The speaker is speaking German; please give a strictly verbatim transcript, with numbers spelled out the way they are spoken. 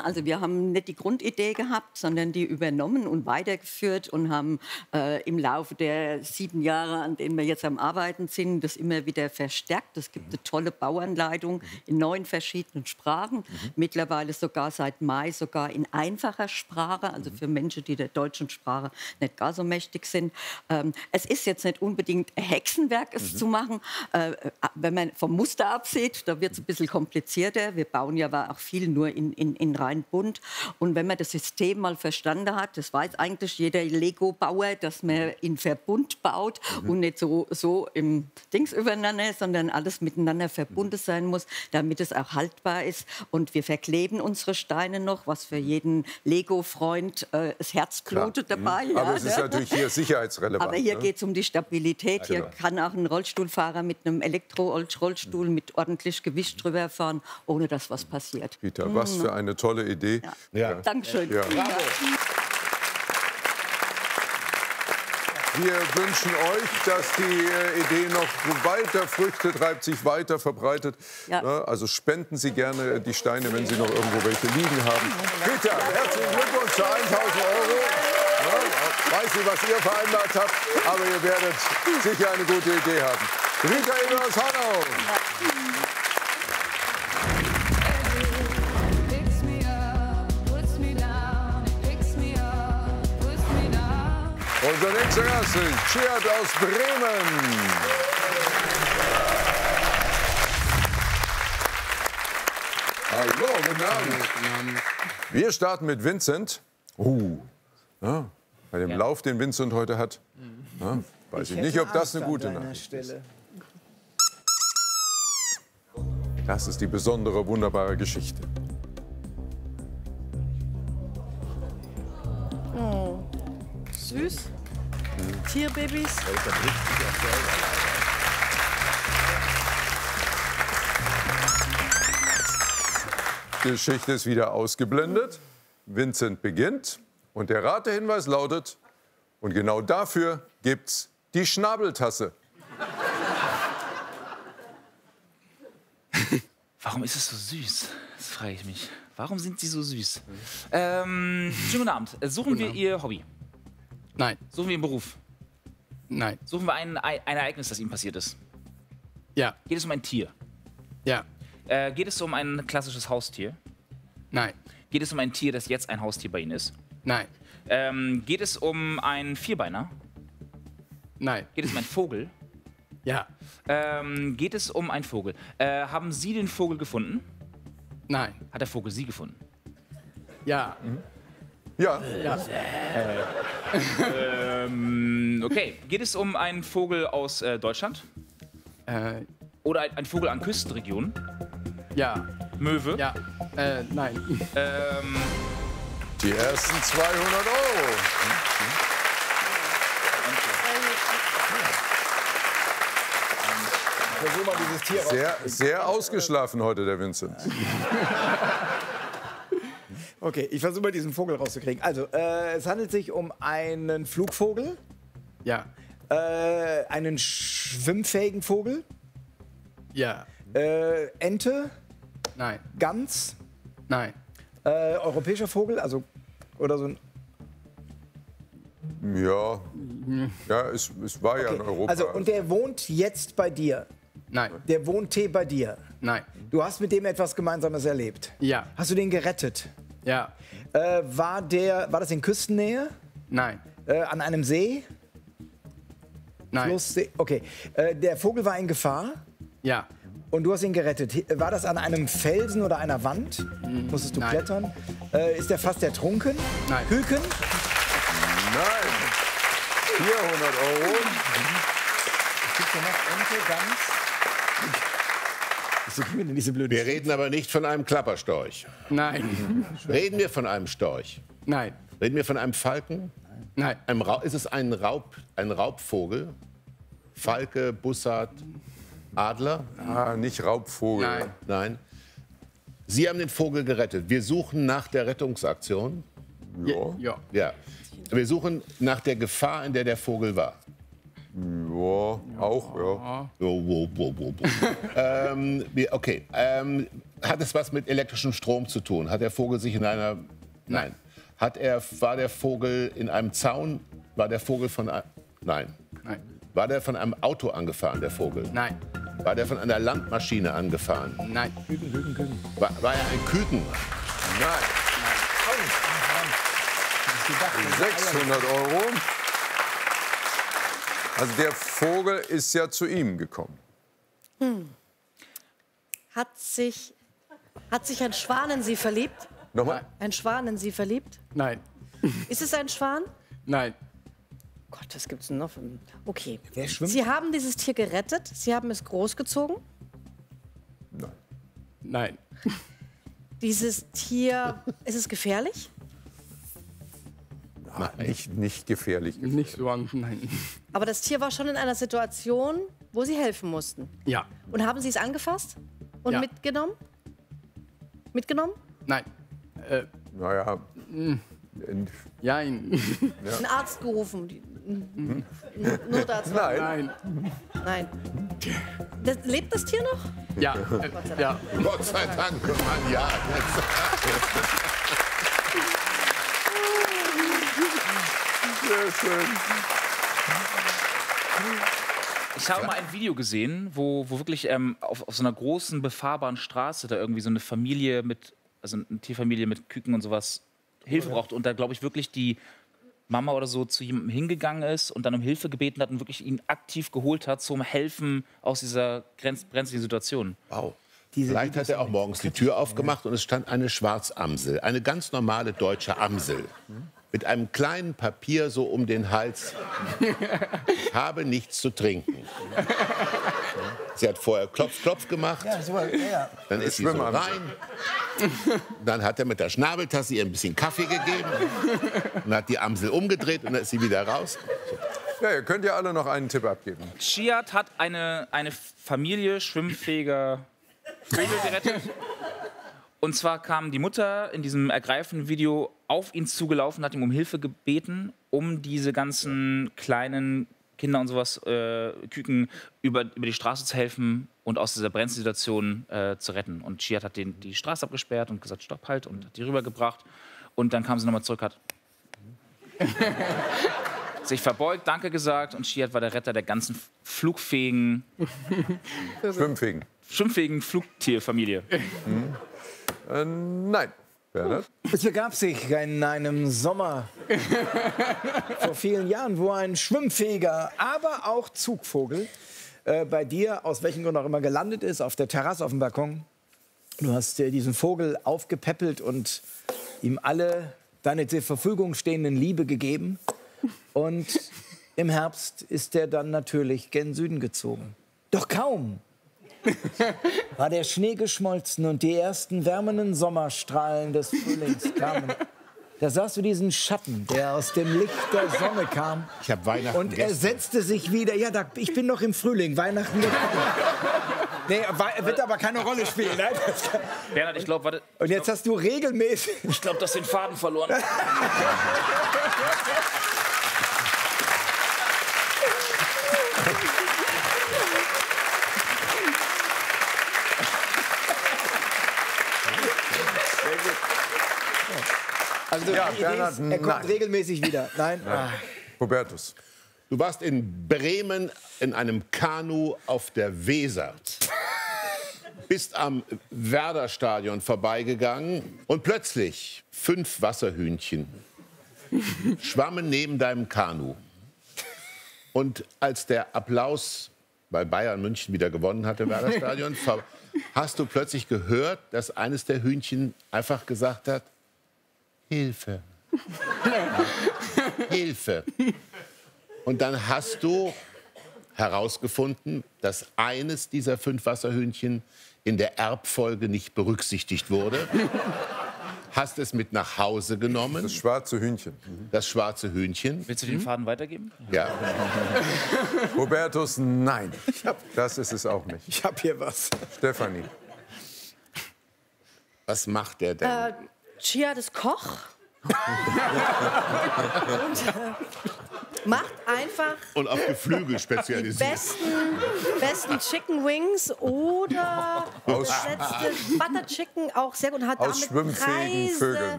Also wir haben nicht die Grundidee gehabt, sondern die übernommen und weitergeführt und haben äh, im Laufe der sieben Jahre, an denen wir jetzt am Arbeiten sind, das immer wieder verstärkt. Es gibt eine tolle Bauanleitung in neun verschiedenen Sprachen. Mhm. Mittlerweile sogar seit Mai sogar in einfacher Sprache, also für Menschen, die der deutschen Sprache nicht gar so mächtig sind. Ähm, es ist jetzt nicht unbedingt ein Hexenwerk, es mhm. zu machen. Äh, wenn man vom Muster absieht, da wird es ein bisschen komplizierter. Wir bauen ja aber auch viel nur in, in, in rein bunt. Und wenn man das System mal verstanden hat, das weiß eigentlich jeder Lego-Bauer, dass man in Verbund baut mhm. und nicht so, so im Dings übereinander, sondern alles miteinander verbunden sein muss, damit es auch haltbar ist. Und wir verkleben unsere Steine noch, was für jeden Lego-Freund äh, das Herz blutet dabei. Mhm. Ja, aber es ist ne? natürlich hier sicherheitsrelevant. Aber hier ne? geht es um die Stabilität. Ja, genau. Hier kann auch ein Rollstuhlfahrer mit einem Elektro-Rollstuhl mit ordentlich Gewicht drüber fahren, ohne dass was passiert. Peter, mhm. was für eine tolle Idee. Ja. Ja. Dankeschön. Ja. Bravo. Wir wünschen euch, dass die Idee noch weiter Früchte treibt, sich weiter verbreitet. Ja. Also spenden Sie gerne die Steine, wenn Sie noch irgendwo welche liegen haben. Peter, herzlichen Glückwunsch zu tausend Euro. Ja, weiß nicht, was ihr vereinbart habt, aber ihr werdet sicher eine gute Idee haben. Rita Eder aus Hanau. Unser nächster Gast ist Chiat aus Bremen. Hallo, guten Abend. Wir starten mit Vincent. Uh, ja, bei dem ja. Lauf, den Vincent heute hat, ja, weiß ich, ich nicht, ob das eine gute Nachricht ist. Das ist die besondere, wunderbare Geschichte. Oh, süß. Mhm. Tierbabys. Die Geschichte ist wieder ausgeblendet. Vincent beginnt und der Ratehinweis lautet, und genau dafür gibt's die Schnabeltasse. Warum ist es so süß? Das frage ich mich. Warum sind sie so süß? Ähm, schönen guten Abend. Suchen wir Ihr Hobby? Nein. Suchen wir Ihren Beruf? Nein. Suchen wir ein, ein Ereignis, das Ihnen passiert ist? Ja. Geht es um ein Tier? Ja. Äh, geht es um ein klassisches Haustier? Nein. Geht es um ein Tier, das jetzt ein Haustier bei Ihnen ist? Nein. Ähm, geht es um einen Vierbeiner? Nein. Geht es um einen Vogel? Ja. Ähm, geht es um einen Vogel? Äh, haben Sie den Vogel gefunden? Nein. Hat der Vogel Sie gefunden? Ja. Mhm. Ja. ja. Äh, ähm, okay. Geht es um einen Vogel aus äh, Deutschland? Äh. Oder ein, ein Vogel an Küstenregionen? Ja. Möwe? Ja. Äh, nein. Ähm, Die ersten zweihundert Euro. Sehr, sehr ausgeschlafen heute, der Vincent. Okay, ich versuche mal diesen Vogel rauszukriegen. Also, äh, es handelt sich um einen Flugvogel. Ja. Äh, einen schwimmfähigen Vogel. Ja. Äh, Ente. Nein. Gans. Nein. Äh, europäischer Vogel, also oder so ein. Ja, ja es, es war okay. ja in Europa. Also, und der wohnt jetzt bei dir? Nein. Der wohnt T bei dir? Nein. Du hast mit dem etwas Gemeinsames erlebt? Ja. Hast du den gerettet? Ja. Äh, war, der, war das in Küstennähe? Nein. Äh, an einem See? Nein. Flusssee? Okay. Äh, der Vogel war in Gefahr? Ja. Und du hast ihn gerettet. War das an einem Felsen oder einer Wand? Mhm. Musstest du Nein. klettern? Äh, ist der fast ertrunken? Nein. Küken? Nein. vierhundert Euro. Es gibt ja noch Ente, Gans. Wieso kriegen wir denn diese blöde Wir reden aber nicht von einem Klapperstorch. Nein. Reden wir von einem Storch? Nein. Reden wir von einem Falken? Nein. Einem Ra ist es ein, Raub, ein Raubvogel? Falke, Bussard, Adler? Ah, nicht Raubvogel. Nein. Nein. Sie haben den Vogel gerettet. Wir suchen nach der Rettungsaktion. Ja. Ja. Ja. Wir suchen nach der Gefahr, in der der Vogel war. Ja, auch, ja. Oh, wo, wo, wo, wo. ähm, wie- okay. Ähm, hat es was mit elektrischem Strom zu tun? Hat der Vogel sich in einer... Nein. Hat er, war der Vogel in einem Zaun? War der Vogel von... ein- Nein. Nein. War der von einem Auto angefahren, der Vogel? Nein. War der von einer Landmaschine angefahren? Nein. War, war er ein Küken? Nein. sechshundert Euro. Also der Vogel ist ja zu ihm gekommen. Hat sich, hat sich ein Schwan in Sie verliebt? Nochmal? Ein Schwan in Sie verliebt? Nein. Ist es ein Schwan? Nein. Gott, was gibt's denn noch? für- Okay. Wer schwimmt? Sie haben dieses Tier gerettet. Sie haben es großgezogen. Nein. Dieses Tier, ist es gefährlich? Nicht, nicht gefährlich. Nicht so an. Nein. Aber das Tier war schon in einer Situation, wo Sie helfen mussten. Ja. Und haben Sie es angefasst und Ja. mitgenommen? Mitgenommen? Nein. Äh, Naja, Jein. Einen Arzt gerufen? Die- N- N- Notarzt? nein. Nein. Nein. Das, lebt das Tier noch? Ja. Äh, ja. Gott sei Dank, Mann, ja. Sehr schön. Ich habe mal ein Video gesehen, wo, wo wirklich ähm, auf, auf so einer großen befahrbaren Straße da irgendwie so eine Familie mit, also eine Tierfamilie mit Küken und sowas Hilfe braucht. Und da glaube ich wirklich die Mama oder so zu jemandem hingegangen ist und dann um Hilfe gebeten hat und wirklich ihn aktiv geholt hat zum Helfen aus dieser grenz brenzlichen Situation. Wow. Vielleicht hat er auch morgens die Tür aufgemacht und es stand eine Schwarzamsel, eine ganz normale deutsche Amsel. Mit einem kleinen Papier so um den Hals. Ich habe nichts zu trinken. Sie hat vorher Klopf, Klopf gemacht. Ja, so, ja. Dann ist sie so rein. Dann hat er mit der Schnabeltasse ihr ein bisschen Kaffee gegeben. Und hat die Amsel umgedreht und dann ist sie wieder raus. Ja, ihr könnt ja alle noch einen Tipp abgeben. Chiat hat eine, eine Familie schwimmfähiger Vögel gerettet. Und zwar kam die Mutter in diesem ergreifenden Video auf ihn zugelaufen, hat ihm um Hilfe gebeten, um diese ganzen kleinen Kinder und sowas, äh, Küken, über, über die Straße zu helfen und aus dieser Brenzsituation äh, zu retten. Und Chiat hat den, die Straße abgesperrt und gesagt, stopp halt, und hat die rübergebracht. Und dann kam sie nochmal zurück, hat sich verbeugt, danke gesagt, und Chiat war der Retter der ganzen flugfähigen, Schwimmfähigen. schwimmfähigen Flugtierfamilie. Äh, nein. Bernhard? Es begab sich in einem Sommer vor vielen Jahren, wo ein schwimmfähiger, aber auch Zugvogel äh, bei dir, aus welchem Grund auch immer, gelandet ist, auf der Terrasse, auf dem Balkon. Du hast dir diesen Vogel aufgepäppelt und ihm alle deine zur Verfügung stehenden Liebe gegeben. Und im Herbst ist er dann natürlich gen Süden gezogen. Doch kaum war der Schnee geschmolzen und die ersten wärmenden Sommerstrahlen des Frühlings kamen. Da sahst du diesen Schatten, der aus dem Licht der Sonne kam. Ich habe Weihnachten Und er gestern. setzte sich wieder. Ja, da, ich bin noch im Frühling. Weihnachten. Nee, wei- wird aber keine Rolle spielen. Nein, das kann- Bernhard, ich glaube, warte, Und jetzt hast du regelmäßig. ich glaube, du hast den Faden verloren. Also Ja, die Idee Bernhard, ist, er kommt nein. regelmäßig wieder. Nein. Ah. Hubertus. Du warst in Bremen in einem Kanu auf der Weser. Bist am Werder-Stadion vorbeigegangen und plötzlich fünf Wasserhühnchen schwammen neben deinem Kanu. Und als der Applaus bei Bayern München wieder gewonnen hatte, Werder-Stadion, ver- hast du plötzlich gehört, dass eines der Hühnchen einfach gesagt hat, Hilfe. Hilfe. Und dann hast du herausgefunden, dass eines dieser fünf Wasserhühnchen in der Erbfolge nicht berücksichtigt wurde. Hast es mit nach Hause genommen, Das schwarze Hühnchen. das schwarze Hühnchen. Willst du den Faden weitergeben? Ja. Hubertus, nein. Das ist es auch nicht. Ich hab hier was. Stefanie. Was macht der denn? Chiat ist Koch. Und, äh, macht einfach Und auf Geflügel die spezialisiert. besten, besten Chicken Wings oder Aus- das letzte Butter Chicken auch sehr gut. Hat Aus damit schwimmfähigen Preise Vögeln.